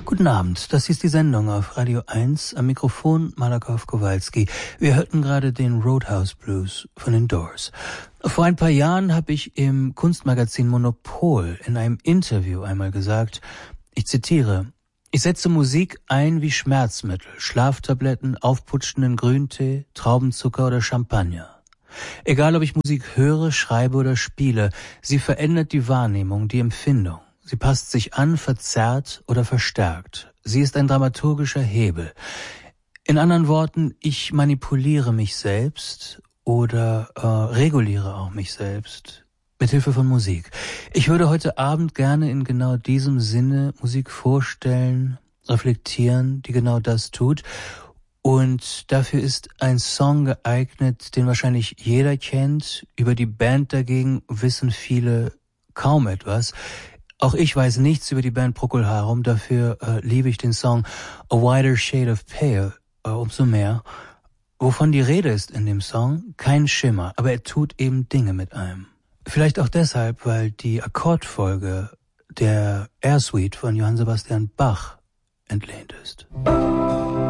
Guten Abend, das ist die Sendung auf Radio 1, am Mikrofon Malakow Kowalski. Wir hörten gerade den Roadhouse Blues von den Doors. Vor ein paar Jahren habe ich im Kunstmagazin Monopol in einem Interview einmal gesagt, ich zitiere: Ich setze Musik ein wie Schmerzmittel, Schlaftabletten, aufputschenden Grüntee, Traubenzucker oder Champagner. Egal, ob ich Musik höre, schreibe oder spiele, sie verändert die Wahrnehmung, die Empfindung. Sie passt sich an, verzerrt oder verstärkt. Sie ist ein dramaturgischer Hebel. In anderen Worten, ich manipuliere mich selbst oder reguliere auch mich selbst mit Hilfe von Musik. Ich würde heute Abend gerne in genau diesem Sinne Musik vorstellen, reflektieren, die genau das tut. Und dafür ist ein Song geeignet, den wahrscheinlich jeder kennt. Über die Band dagegen wissen viele kaum etwas. Auch ich weiß nichts über die Band Procol Harum, dafür liebe ich den Song A Wider Shade of Pale umso mehr. Wovon die Rede ist in dem Song, kein Schimmer, aber er tut eben Dinge mit einem. Vielleicht auch deshalb, weil die Akkordfolge der Air Suite von Johann Sebastian Bach entlehnt ist.